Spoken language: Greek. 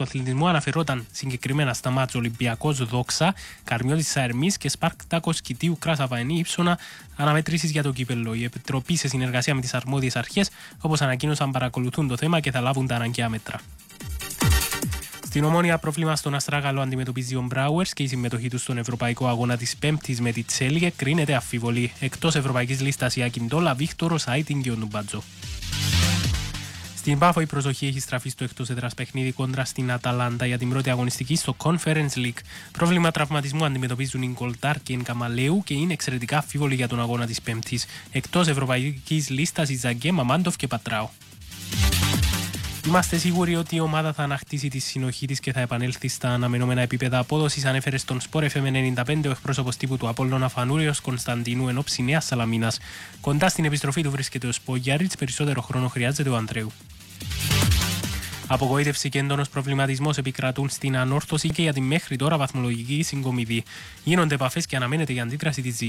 του αθλητισμού αναφερόταν συγκεκριμένα στα μάτς Ολυμπιακός Δόξα, Καρμιώτης Σαερμής και Σπάρτακος Κητίου Κράσα Βαενή Ήψονα, αναμετρήσεις για το κύπελλο. Η Επιτροπή, σε συνεργασία με τις αρμόδιες αρχές, όπως ανακοίνωσαν, παρακολουθούν το θέμα και θα λάβουν τα αναγκαία μέτρα. Στην Ομόνια, πρόβλημα στον Αστράγαλο αντιμετωπίζει ο Μπράουερς και η συμμετοχή του στον Ευρωπαϊκό Αγώνα της Πέμπτης με τη Τσέλιγε κρίνεται αμφίβολη. Εκτός Ευρωπαϊκής Λίστας η Ακιντόλα, Βίκτορο, Σάιτιν και ο Νουμπάτζο. Στην Πάφο η προσοχή έχει στραφεί στο εκτός έδρας παιχνίδι κόντρα στην Αταλάντα για την πρώτη αγωνιστική στο Conference League. Πρόβλημα τραυματισμού αντιμετωπίζουν οι Γκολτάρ και οι Καμαλέου και είναι εξαιρετικά αμφίβολοι για τον αγώνα της Πέμπτης. Εκτός Ευρωπαϊκής Λίστας η Ζαγκέ, Μαμάντοφ και Πατράου. Είμαστε σίγουροι ότι η ομάδα θα ανακτήσει τη συνοχή της και θα επανέλθει στα αναμενόμενα επίπεδα απόδοσης, ανέφερε στον Sport FM 95 ο εκπρόσωπος τύπου του Απόλλωνα Φανούριος Κωνσταντίνου εν ώψη Νέας Σαλαμίνας. Κοντά στην επιστροφή του βρίσκεται ο Σπογιάριτς, περισσότερο χρόνο χρειάζεται ο Αντρέου. Απογοήτευση και έντονος προβληματισμός επικρατούν στην ανόρθωση και για τη μέχρι τώρα βαθμολογική συγκομιδή. Γίνονται επαφές και αναμένεται η αντίδραση της